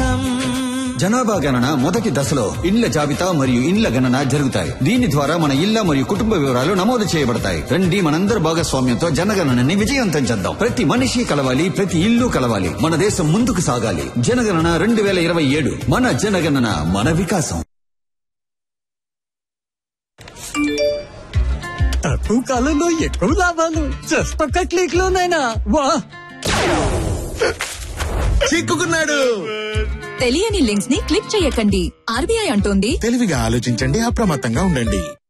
వికాసం. జనాభా గణన మొదటి దశలో ఇండ్ల జాబితా మరియు ఇండ్ల గణన జరుగుతాయి. దీని ద్వారా మన ఇళ్ల మరియు కుటుంబ వివరాలు నమోదు చేయబడతాయి. రండి, మనందరి భాగస్వామ్యంతో జనగణనని విజయవంతం చేద్దాం. ప్రతి మనిషి కలవాలి, ప్రతి ఇల్లు కలవాలి. మన దేశం ముందుకు సాగాలి. జనగణన 2027. మన జనగణన, మన వికాసం. తక్కువ కాలంలో ఎక్కువ లాభాలు జస్ట్ ఒక్క క్లిక్ లోనైనా వా. చిక్కుకున్నాడు. తెలియని లింక్స్ ని క్లిక్ చేయకండి. ఆర్బీఐ అంటోంది తెలివిగా ఆలోచించండి, అప్రమత్తంగా ఉండండి.